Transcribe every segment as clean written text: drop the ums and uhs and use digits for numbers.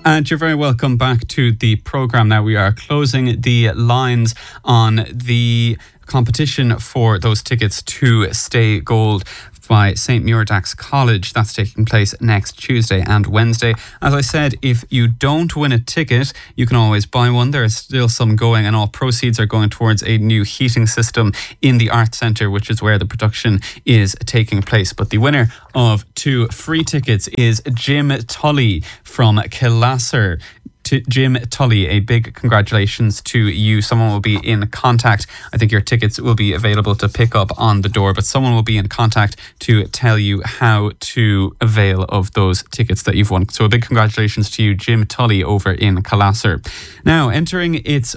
And you're very welcome back to the programme. Now we are closing the lines on the competition for those tickets to Stay Gold by St. Muirdax College. That's taking place next Tuesday and Wednesday. As I said, if you don't win a ticket, you can always buy one. There is still some going, and all proceeds are going towards a new heating system in the Arts Centre, which is where the production is taking place. But the winner of 2 free tickets is Jim Tully from Killasser. To Jim Tully, a big congratulations to you. Someone will be in contact. I think your tickets will be available to pick up on the door, but someone will be in contact to tell you how to avail of those tickets that you've won. So a big congratulations to you, Jim Tully, over in Killasser. Now, entering its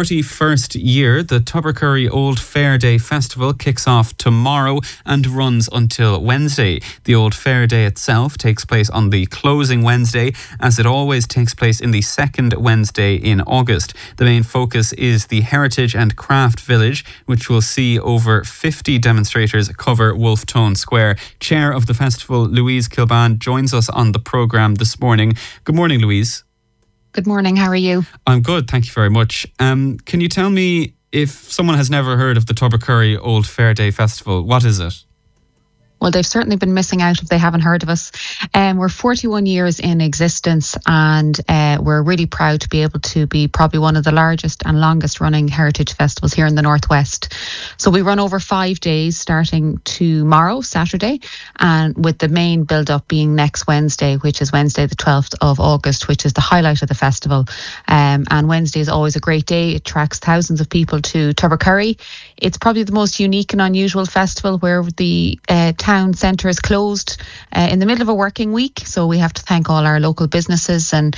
41st year, the Tubbercurry Old Fair Day Festival kicks off tomorrow and runs until Wednesday. The Old Fair Day itself takes place on the closing Wednesday, as it always takes place in the second Wednesday in August. The main focus is the Heritage and Craft Village, which will see over 50 demonstrators cover Wolfetone Square. Chair of the festival, Louise Kilban, joins us on the programme this morning. Good morning, Louise. Good morning, how are you? I'm good, thank you very much. Can you tell me, if someone has never heard of the Tubbercurry Old Fair Day Festival, what is it? Well, they've certainly been missing out if they haven't heard of us. We're 41 years in existence, and we're really proud to be able to be probably one of the largest and longest running heritage festivals here in the Northwest. So we run over 5 days, starting tomorrow, Saturday, and with the main build-up being next Wednesday, which is Wednesday the 12th of August, which is the highlight of the festival. And Wednesday is always a great day. It attracts thousands of people to Tubbercurry. It's probably the most unique and unusual festival where the town centre is closed in the middle of a working week. So we have to thank all our local businesses and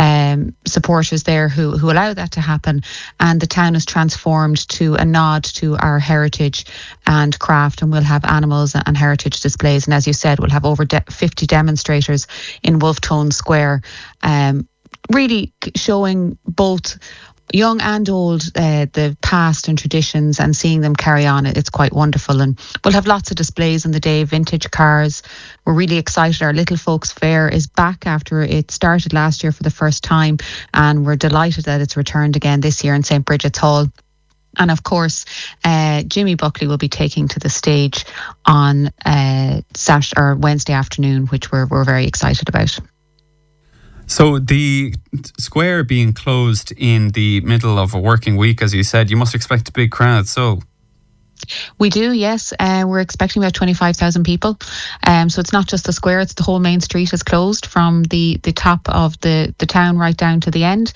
supporters there who allow that to happen. And the town is transformed to a nod to our heritage and craft, and we'll have animals and heritage displays. And as you said, we'll have over 50 demonstrators in Wolfetone Square, really showing both young and old, the past and traditions, and seeing them carry on. It's quite wonderful. And we'll have lots of displays on the day, vintage cars. We're really excited. Our Little Folks Fair is back after it started last year for the first time, and we're delighted that it's returned again this year in St. Bridget's Hall. And of course, Jimmy Buckley will be taking to the stage on Saturday or Wednesday afternoon, which we're very excited about. So the square being closed in the middle of a working week, as you said, you must expect a big crowd. So we do, yes. We're expecting about 25,000 people. So it's not just the square, it's the whole main street is closed from the top of the town right down to the end.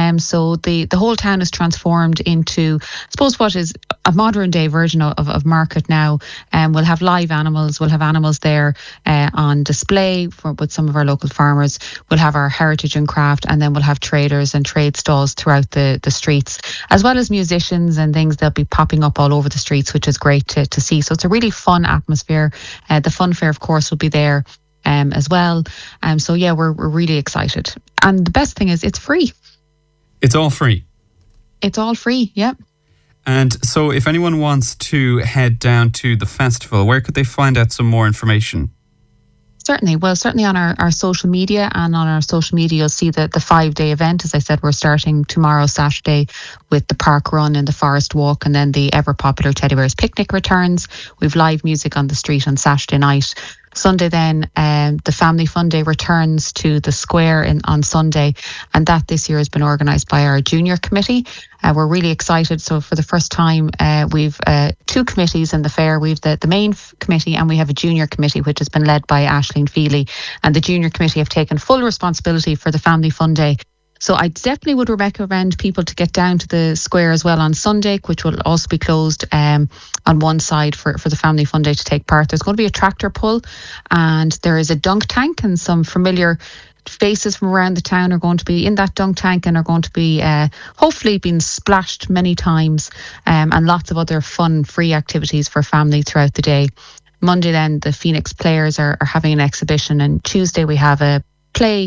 So the whole town is transformed into, I suppose, what is a modern day version of market now. We'll have live animals. We'll have animals there on display with some of our local farmers. We'll have our heritage and craft, and then we'll have traders and trade stalls throughout the streets, as well as musicians and things. They'll be popping up all over the streets, which is great to see. So it's a really fun atmosphere. The fun fair, of course, will be there as well. So yeah, we're really excited. And the best thing is it's free. It's all free? It's all free, yeah. And so if anyone wants to head down to the festival, where could they find out some more information? Certainly. Well, certainly on our social media, and on our social media you'll see the 5-day event. As I said, we're starting tomorrow, Saturday, with the park run and the forest walk, and then the ever popular Teddy Bears picnic returns. We've live music on the street on Saturday night. Sunday then, the Family Fun Day returns to the square on Sunday, and that this year has been organised by our junior committee. We're really excited. So for the first time, we've 2 committees in the fair. We've the main committee, and we have a junior committee, which has been led by Aisling Feely. And the junior committee have taken full responsibility for the Family Fun Day. So I definitely would recommend people to get down to the square as well on Sunday, which will also be closed on one side for the Family Fun Day to take part. There's going to be a tractor pull, and there is a dunk tank, and some familiar faces from around the town are going to be in that dunk tank and are going to be hopefully being splashed many times, and lots of other fun free activities for family throughout the day. Monday then, the Phoenix Players are having an exhibition, and Tuesday we have a play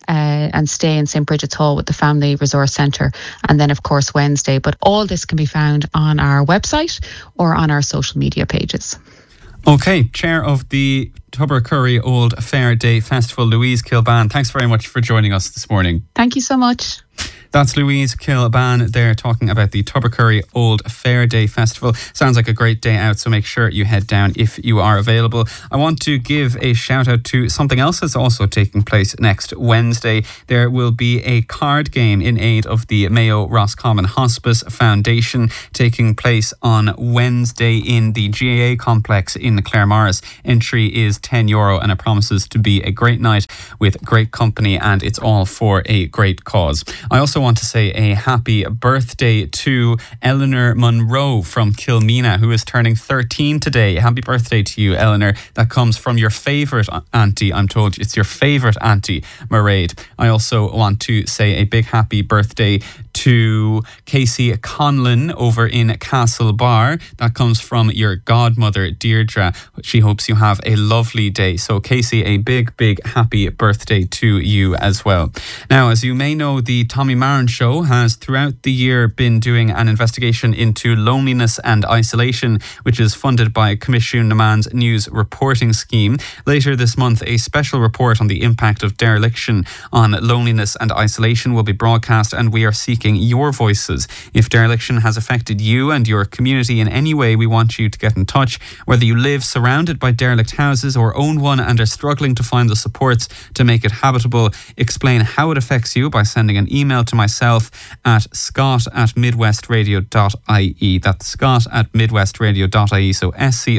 and stay in St. Bridget's Hall with the Family Resource Centre, and then of course Wednesday. But all this can be found on our website or on our social media pages. Okay, Chair of the Tubbercurry Old Fair Day Festival, Louise Kilban, thanks very much for joining us this morning. Thank you so much. That's Louise Kilban there talking about the Tubbercurry Old Fair Day Festival. Sounds like a great day out, so make sure you head down if you are available. I want to give a shout out to something else that's also taking place next Wednesday. There will be a card game in aid of the Mayo Roscommon Hospice Foundation taking place on Wednesday in the GAA complex in Claremorris. Entry is €10 and it promises to be a great night with great company, and it's all for a great cause. I also want to say a happy birthday to Eleanor Munro from Kilmena, who is turning 13 today. Happy birthday to you, Eleanor. That comes from your favourite auntie. I'm told it's your favourite auntie, Mairead. I also want to say a big happy birthday to Casey Conlon over in Castlebar. That comes from your godmother, Deirdre. She hopes you have a lovely day. So, Casey, a big, big happy birthday to you as well. Now, as you may know, the Tommy Maron Show has throughout the year been doing an investigation into loneliness and isolation, which is funded by Commission Naman's News Reporting Scheme. Later this month, a special report on the impact of dereliction on loneliness and isolation will be broadcast, and we are seeking your voices. If dereliction has affected you and your community in any way, we want you to get in touch. Whether you live surrounded by derelict houses or own one and are struggling to find the supports to make it habitable, explain how it affects you by sending an email to myself at scott@midwestradio.ie. That's scott@midwestradio.ie. So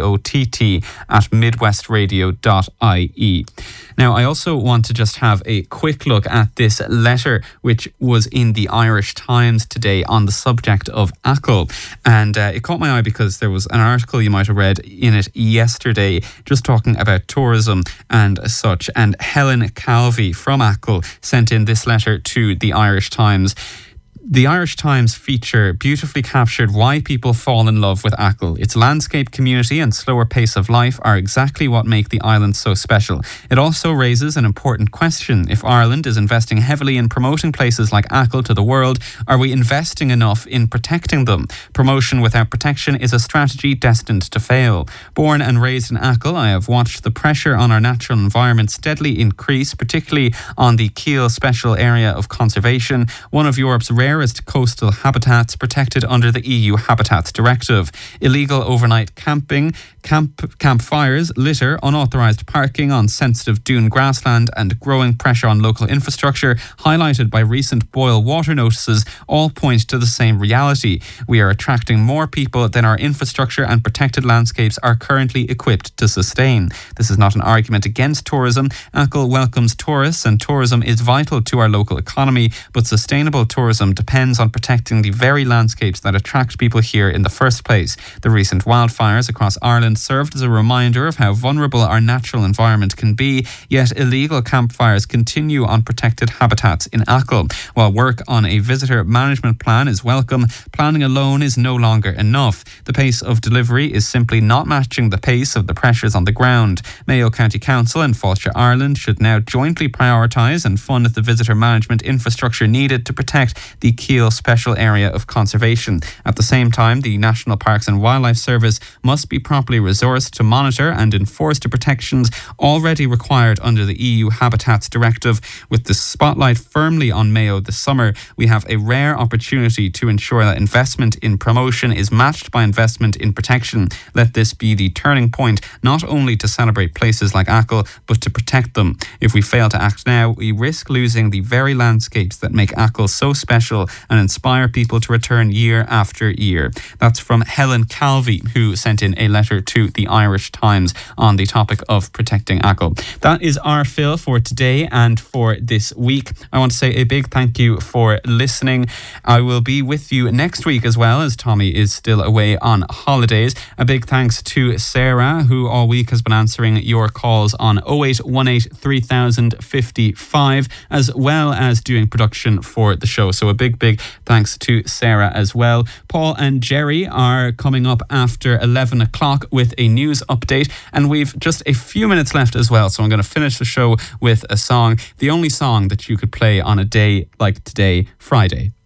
SCOTT@midwestradio.ie. Now, I also want to just have a quick look at this letter, which was in the Irish Times today on the subject of Achill. And it caught my eye because there was an article you might have read in it yesterday just talking about tourism and such. And Helen Calvey from Achill sent in this letter to the Irish Times. The Irish Times feature beautifully captured why people fall in love with Achill. Its landscape, community and slower pace of life are exactly what make the island so special. It also raises an important question. If Ireland is investing heavily in promoting places like Achill to the world, are we investing enough in protecting them? Promotion without protection is a strategy destined to fail. Born and raised in Achill, I have watched the pressure on our natural environment steadily increase, particularly on the Keele Special Area of Conservation, one of Europe's rarest coastal habitats protected under the EU Habitats Directive. Illegal overnight camping, campfires, litter, unauthorised parking on sensitive dune grassland and growing pressure on local infrastructure, highlighted by recent boil water notices, all point to the same reality. We are attracting more people than our infrastructure and protected landscapes are currently equipped to sustain. This is not an argument against tourism. Achill welcomes tourists and tourism is vital to our local economy, but sustainable tourism depends on protecting the very landscapes that attract people here in the first place. The recent wildfires across Ireland served as a reminder of how vulnerable our natural environment can be, yet illegal campfires continue on protected habitats in Achill. While work on a visitor management plan is welcome, planning alone is no longer enough. The pace of delivery is simply not matching the pace of the pressures on the ground. Mayo County Council and Fáilte Ireland should now jointly prioritise and fund the visitor management infrastructure needed to protect the Keele Special Area of Conservation. At the same time, the National Parks and Wildlife Service must be properly resourced to monitor and enforce the protections already required under the EU Habitats Directive. With the spotlight firmly on Mayo this summer, we have a rare opportunity to ensure that investment in promotion is matched by investment in protection. Let this be the turning point, not only to celebrate places like Achill, but to protect them. If we fail to act now, we risk losing the very landscapes that make Achill so special and inspire people to return year after year. That's from Helen Calvey, who sent in a letter to the Irish Times on the topic of protecting Achill. That is our fill for today and for this week. I want to say a big thank you for listening. I will be with you next week as well, as Tommy is still away on holidays. A big thanks to Sarah, who all week has been answering your calls on 0818 3000 55, as well as doing production for the show. So a big thanks to Sarah as well. Paul and Jerry are coming up after 11 o'clock with a news update, and we've just a few minutes left as well, so I'm going to finish the show with a song, the only song that you could play on a day like today, Friday.